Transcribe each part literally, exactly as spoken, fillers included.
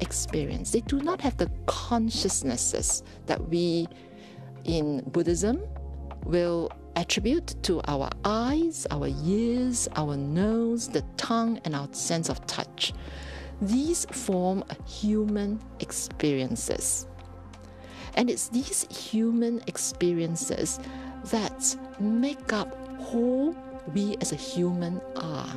experience. They do not have the consciousnesses that we in Buddhism will attribute to our eyes, our ears, our nose, the tongue, and our sense of touch. These form human experiences. And it's these human experiences that make up who we as a human are.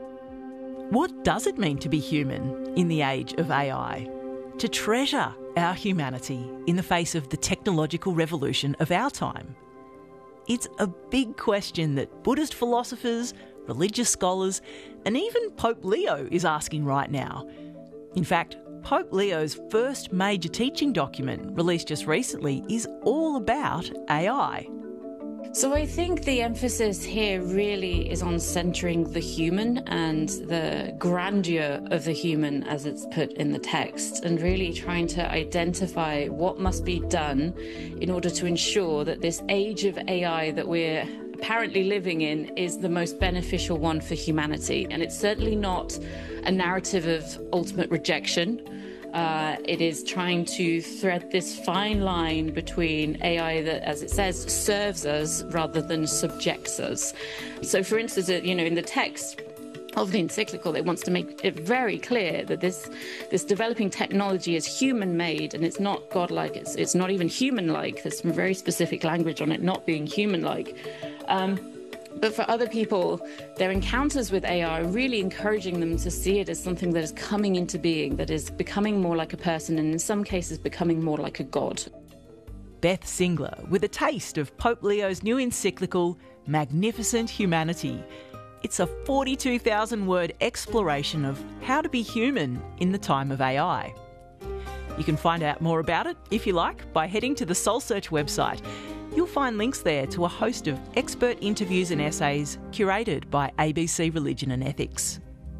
What does it mean to be human in the age of A I? To treasure our humanity in the face of the technological revolution of our time? It's a big question that Buddhist philosophers, religious scholars, and even Pope Leo is asking right now. In fact, Pope Leo's first major teaching document, released just recently, is all about A I. So I think the emphasis here really is on centering the human and the grandeur of the human as it's put in the text, and really trying to identify what must be done in order to ensure that this age of A I that we're apparently living in is the most beneficial one for humanity. And it's certainly not a narrative of ultimate rejection. Uh, it is trying to thread this fine line between A I that, as it says, serves us rather than subjects us. So, for instance, you know, in the text of the encyclical, it wants to make it very clear that this this developing technology is human-made and it's not godlike. It's it's not even human-like. There's some very specific language on it not being human-like. Um, But for other people, their encounters with A I are really encouraging them to see it as something that is coming into being, that is becoming more like a person, and in some cases becoming more like a god. Beth Singler with a taste of Pope Leo's new encyclical, Magnificent Humanity. It's a forty-two thousand word exploration of how to be human in the time of A I. You can find out more about it, if you like, by heading to the Soul Search website. You'll find links there to a host of expert interviews and essays curated by A B C Religion and Ethics.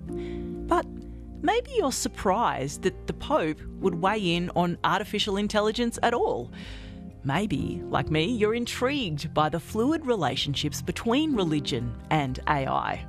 But maybe you're surprised that the Pope would weigh in on artificial intelligence at all. Maybe, like me, you're intrigued by the fluid relationships between religion and A I.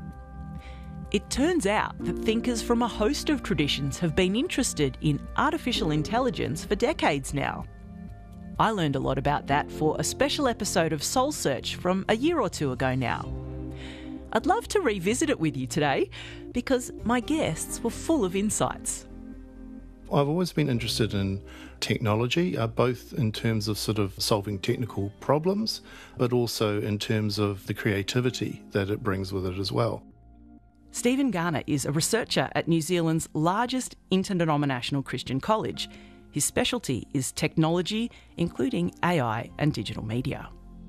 It turns out that thinkers from a host of traditions have been interested in artificial intelligence for decades now. I learned a lot about that for a special episode of Soul Search from a year or two ago now. I'd love to revisit it with you today because my guests were full of insights. I've always been interested in technology, uh, both in terms of sort of solving technical problems, but also in terms of the creativity that it brings with it as well. Stephen Garner is a researcher at New Zealand's largest interdenominational Christian college. His specialty is technology, including A I and digital media.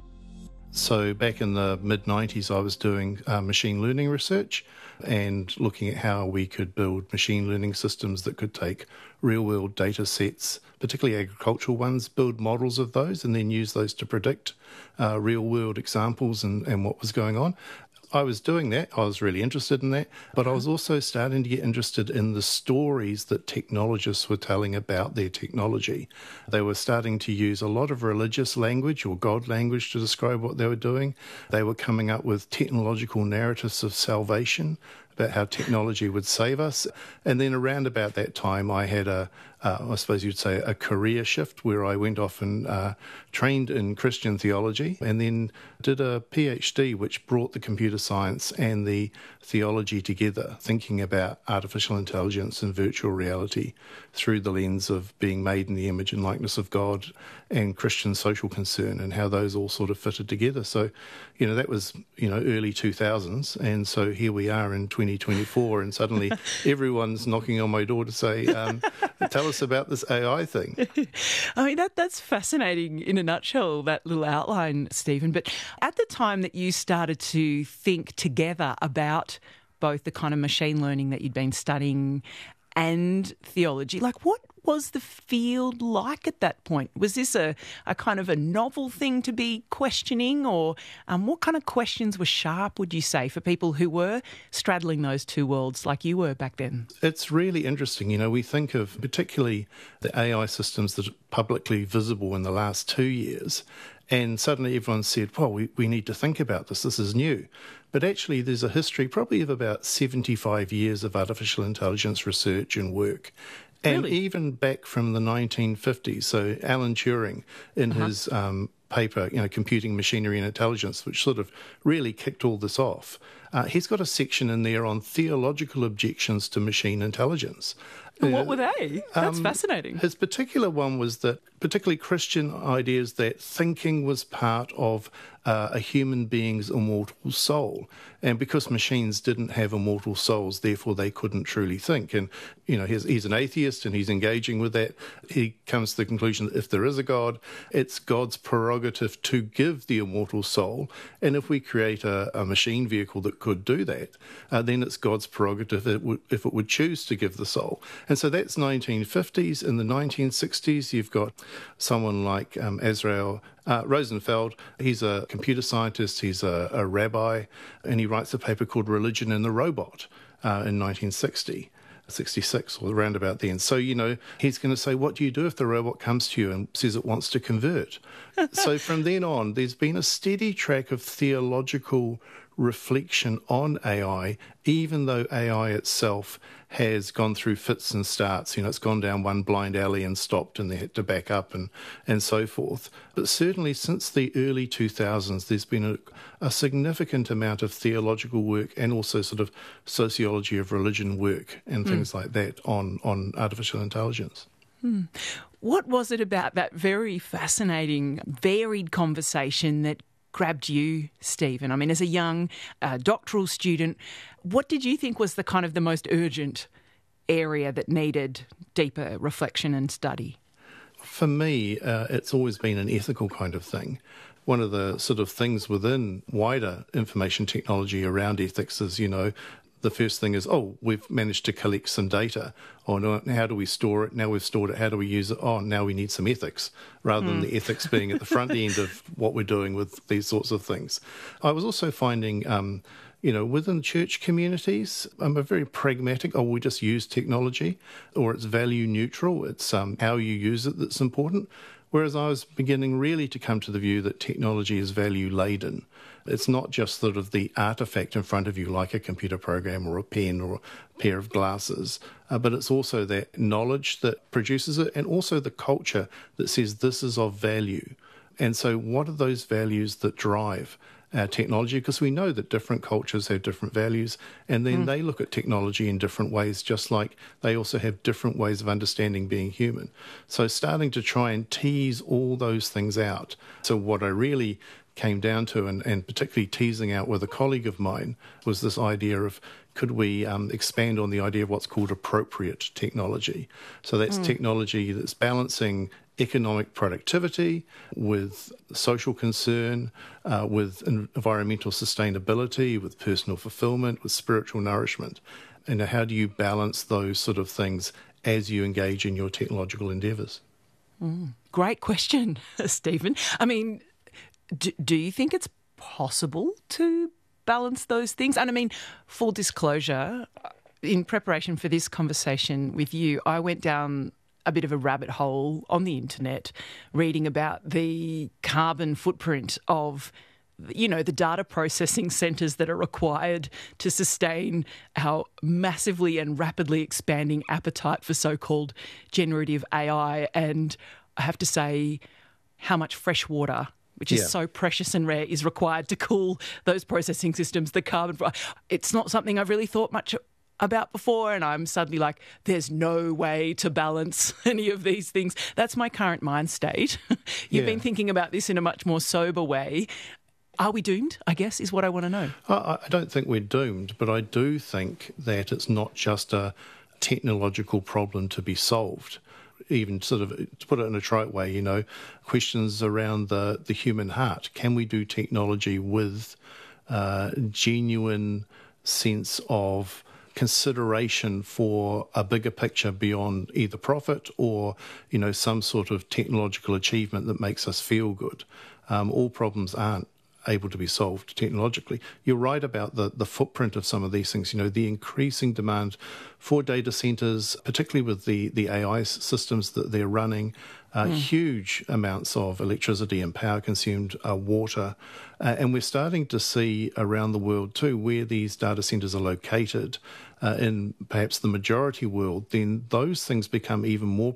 So back in the mid nineties, I was doing uh, machine learning research and looking at how we could build machine learning systems that could take real-world data sets, particularly agricultural ones, build models of those and then use those to predict uh, real-world examples and, and what was going on. I was doing that. I was really interested in that. But I was also starting to get interested in the stories that technologists were telling about their technology. They were starting to use a lot of religious language or God language to describe what they were doing. They were coming up with technological narratives of salvation, about how technology would save us. And then around about that time, I had a, uh, I suppose you'd say, a career shift where I went off and uh, trained in Christian theology and then did a PhD which brought the computer science and the theology together, thinking about artificial intelligence and virtual reality through the lens of being made in the image and likeness of God and Christian social concern and how those all sort of fitted together. So, you know, that was, you know, early two thousands. And so here we are in twenty twenty-four and suddenly everyone's knocking on my door to say, um, tell us about this A I thing. I mean, that that's fascinating in a nutshell, that little outline, Stephen. But at the time that you started to think together about both the kind of machine learning that you'd been studying and theology, like what was the field like at that point? Was this a, a kind of a novel thing to be questioning, or um, what kind of questions were sharp, would you say, for people who were straddling those two worlds like you were back then? It's really interesting. You know, we think of particularly the A I systems that are publicly visible in the last two years, and suddenly everyone said, well, we, we need to think about this, this is new. But actually there's a history probably of about seventy-five years of artificial intelligence research and work. And Really? even back from the nineteen fifties, so Alan Turing, in uh-huh. his um, paper, you know, Computing, Machinery and Intelligence, which sort of really kicked all this off, uh, he's got a section in there on theological objections to machine intelligence. And what were they? That's um, fascinating. His particular one was that particularly Christian ideas that thinking was part of uh, a human being's immortal soul. And because machines didn't have immortal souls, therefore they couldn't truly think. And, you know, he's, he's an atheist and he's engaging with that. He comes to the conclusion that if there is a God, it's God's prerogative to give the immortal soul. And if we create a, a machine vehicle that could do that, uh, then it's God's prerogative if it, would, if it would choose to give the soul. And so that's nineteen fifties. In the nineteen sixties, you've got someone like um, Israel uh, Rosenfeld. He's a computer scientist, he's a, a rabbi, and he writes a paper called Religion and the Robot uh, in nineteen sixty. sixty-six or around about then. So, you know, he's going to say, what do you do if the robot comes to you and says it wants to convert? So from then on, there's been a steady track of theological reflection on A I, even though A I itself has gone through fits and starts. You know, it's gone down one blind alley and stopped and they had to back up and, and so forth. But certainly since the early two thousands, there's been a, a significant amount of theological work and also sort of sociology of religion work and mm. things like that on, on artificial intelligence. Hmm. What was it about that very fascinating, varied conversation that grabbed you, Stephen? I mean, as a young uh, doctoral student, what did you think was the kind of the most urgent area that needed deeper reflection and study? For me, uh, it's always been an ethical kind of thing. One of the sort of things within wider information technology around ethics is, you know, the first thing is, oh, we've managed to collect some data. Oh, no, how do we store it? Now we've stored it. How do we use it? Oh, now we need some ethics, rather mm. than the ethics being at the front end of what we're doing with these sorts of things. I was also finding, um, you know, within church communities, I'm a very pragmatic, oh, we just use technology, or it's value neutral. It's um, how you use it that's important. Whereas I was beginning really to come to the view that technology is value laden. It's not just sort of the artifact in front of you like a computer program or a pen or a pair of glasses, uh, but it's also that knowledge that produces it and also the culture that says this is of value. And so what are those values that drive our technology? Because we know that different cultures have different values and then mm. they look at technology in different ways, just like they also have different ways of understanding being human. So starting to try and tease all those things out. So what I really came down to, and, and particularly teasing out with a colleague of mine, was this idea of could we um, expand on the idea of what's called appropriate technology. So that's mm. technology that's balancing economic productivity with social concern, uh, with environmental sustainability, with personal fulfillment, with spiritual nourishment. And how do you balance those sort of things as you engage in your technological endeavours? Mm. Great question, Stephen. I mean, Do, do you think it's possible to balance those things? And I mean, full disclosure, in preparation for this conversation with you, I went down a bit of a rabbit hole on the internet reading about the carbon footprint of, you know, the data processing centres that are required to sustain our massively and rapidly expanding appetite for so-called generative A I. And I have to say, how much fresh water, which is yeah. so precious and rare, is required to cool those processing systems, the carbon. It's not something I've really thought much about before, and I'm suddenly like, there's no way to balance any of these things. That's my current mind state. You've yeah. been thinking about this in a much more sober way. Are we doomed, I guess, is what I want to know. I, I don't think we're doomed, but I do think that it's not just a technological problem to be solved. Even sort of, to put it in a trite way, you know, questions around the, the human heart. Can we do technology with uh, genuine sense of consideration for a bigger picture beyond either profit or, you know, some sort of technological achievement that makes us feel good? Um, all problems aren't able to be solved technologically. You're right about the, the footprint of some of these things, you know, the increasing demand for data centers, particularly with the, the A I systems that they're running, uh, mm. huge amounts of electricity and power consumed, uh, water. Uh, and we're starting to see around the world too, where these data centers are located, uh, in perhaps the majority world, then those things become even more